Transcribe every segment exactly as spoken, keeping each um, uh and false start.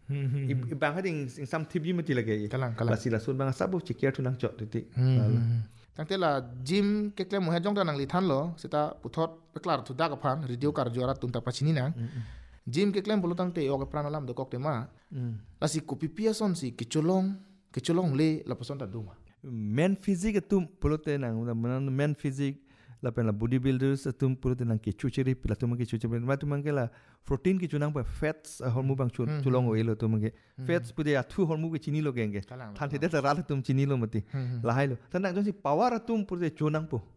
Ibang hading sam tibi mati lagi. Kalang kalang. Lasi lasun bang sabu cikir tu nang cok titik. Tangte la gym ke klem mo hejong ta nang li than lo sita puthot pe klar thu da ka phan radio kar jora tum ta pachini nang. Gym ke klem bolu tangte o ke pranalam do kok te ma. Lasi ko pipia son si kicholong kicholong le la pason ta duma. Men physique tum polote nang men physique la pen la bodybuilders tum polote nang ke chuchiri la tum ke chuchiri ma tum ke la protein ki chunang pa fats hormu bang chulong oil tum ke fats pude athu hormu ke chini lo genge than the da ral tum chini lo mati la hai lo tan nang si power tum pude chunang po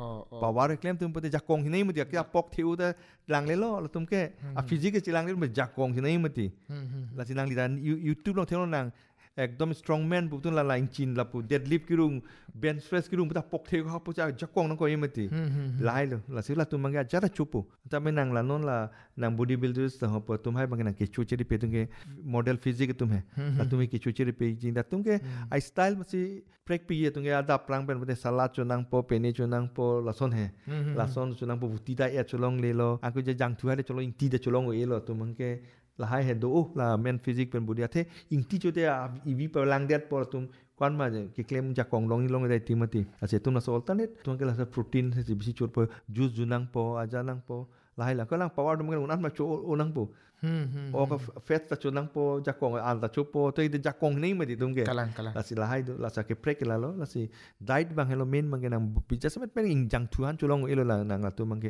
power claim tum pude jakong hinai mati ya pok thiu da lang le lo la tum ke a physique ke chilang le jakong hinai mati la sinang li dan youtube lo thelo nang एकदम strongman पुतुन ला line चिन ला पु deadlift किरुंग bench press किरुंग पुता पोक्थे को पुचा जकोंग न को यमति लाइलो ला सिला तुम मंगे जरा चुपु तमे नंग ला नोन ला नंग बॉडी बिल्डर्स त हो प तुम हाय मंगे न के चुचेरी पे तुंगे मॉडल फिजिक तुम है ला तुम के चुचेरी पे जिन दा तुंगे आई स्टाइल मसी प्रेक पे ये तुंगे आदा प्रांग बेन बते सलाद चो नंग पो पेने चो नंग पो लसन है लसन चो नंग पो बुती दा या चलोंग ले लो आको जे जंग थु है चलो इंग ती दे चलोंग ए लो तुम मंगे la hai he do la men physique pen body athe ingti chote a ivi pa lang det por tum kwan ma ke claim ja kong long long dai timati ase tum na so alternate tum ke la protein se bisi chot po juice junang po aja nang po la hai la ko lang power dum ke unan ma cho onang po hm o ka fat ta chunang po ja kong an ta cho po to de ja kong nei ma di tum ke kalang kalang la si la hai do la sa ke prek la lo la si diet bang hello men mang ke nang bi ja samet pen ing jang thuan cholong elo la nang la tu mang ke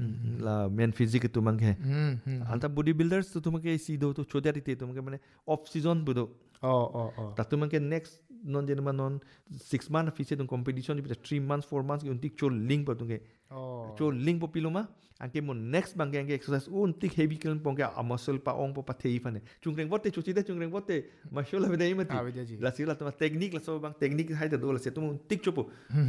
la men physique tu mang ke anta body builders tu tum ke si do to chodari te tum ke mane off season bu do oh oh oh ta tu mang ke next non jenma non six month office tu competition bi three months four months ke untik chol link pa tu ke oh chol link po piluma anke mon next bang ke exercise untik heavy kiln pong ke muscle pa ong po pa thei fane chungreng bote chuchide chungreng bote mashola be dai mati la sila tu technique la so bang technique hai da do la se tu tik chopo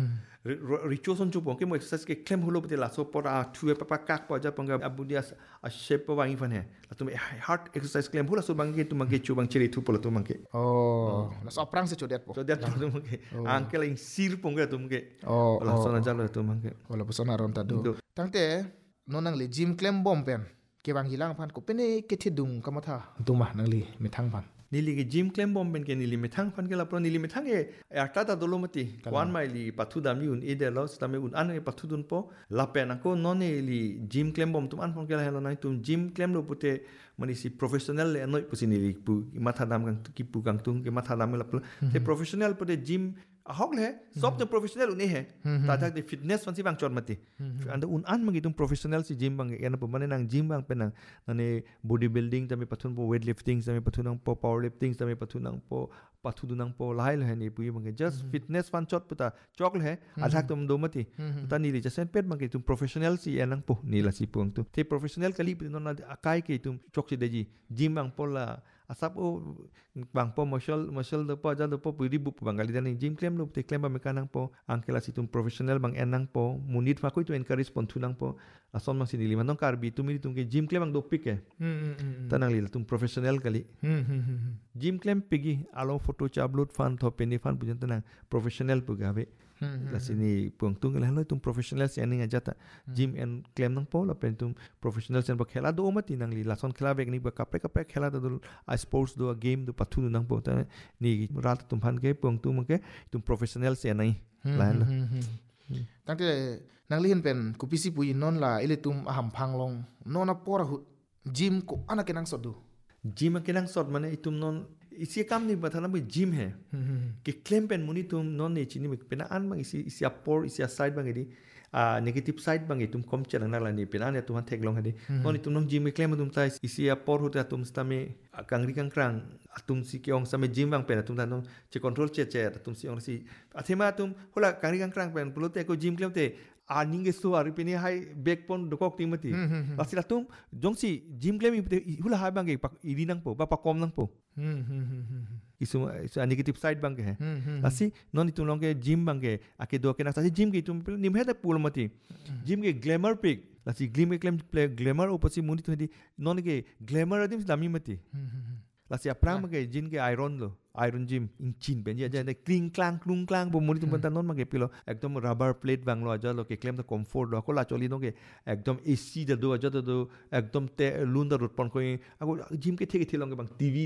richoson chopo ke mo exercise ke claim holo be la so por a thu pa pa kak pa ja pong abudia a shape pa wangi fane la tu heart exercise claim holo so bang ke tu mang ke chu bang chiri thu polo tu mang ke oh la so prang se chodet po chodet tu mang ke anke la sir pong ke tu mang ke oh la so na jalo tu mang ke wala pasona ron ta do tangte nonang le gym claim bom pen ke bang hilang phan ko pene ke thidung kamatha duma nangli mithang phan nili ke gym claim bom ben ke nili mithang phan ke la pro nili mithang e arta ta dolomati one mile pathu dam ni un ide lo stame un an pathu dun po la pena ko non li gym claim bom tum an pon ke la hello nai tum gym claim lo pute mani si professional le noi pusi nili pu matha dam kang ki pu kang tung ke matha dam la te professional pute gym ahok le sob de professional une he ta ta de fitness fan si bang chon mati and un an mangi tum professional si gym bang en po mane nang gym bang penang nane body building tame pathun po weight lifting tame pathun po power lifting tame pathun po pathu dunang po lai le ni pu bang just fitness fan chot puta chok le athak tum do mati ta ni li jasen pet mangi tum professional si enang po ni la si puang tu te professional kali non akai ke tum chok si deji gym bang po la asap o bang po martial martial de po ja de po puri bu bang kali dan gym claim lo te claim ba mekanang po angkela si tum professional bang enang po munit fa ko tu encourage pon tunang po ason mang sinili manong karbi tu mi tum ke gym claim bang do pick e tanang li tum professional kali gym claim pigi alo photo cha upload fan tho peni fan pujan tanang professional pu gabe la sini puang tung la lo tum professional si aning ajata gym and claim nang po la pen tum professional sen ba khela do mati nang li la son khela bek ni ba kapre kapre khela do a sports do a game do pathu nang po ta ni rat tum phan ke puang tum ke tum professional si anai la tangte nang li hen pen ku pisi pu non la ile tum aham phang long non a por gym ko ana ke nang sodu gym ke nang sod mane itum non isi kam ni bathana bi gym hai ke claim pen muni tum non ne chini me pena an bang isi isi apor isi side bang di a negative side bang tum kom chalang na la ni pena ne tum thek long hadi non tum non gym claim tum tai isi apor hota tum stame kangri kangkrang tum si ke ong same gym bang pen tum ta non che control che che tum si ong si athema tum hola kangri kangkrang pen pulote ko gym claim te a ninge so ari peni hai back pon dokok timati asila tum jongsi gym claim hula ha bang pak iri nang po ba pa kom nang po isu isu negative side bang hai asi non itum long ke gym bang ke ake do ke na asi gym ke tum nim he da pul mati gym ke glamour pic asi glamour claim play glamour opasi muni to di non ke glamour adim dami mati lasi aprang bang ke gym ke iron lo iron gym in chin ben ya ja kling klang klung klang bo muni tum ban non mage pilo ekdom rubber plate bang lo aja lo ke claim the comfort lo ko la choli no ke ekdom ac da do aja do ekdom te lun da rut pon ko ago gym ke theke thilong bang tv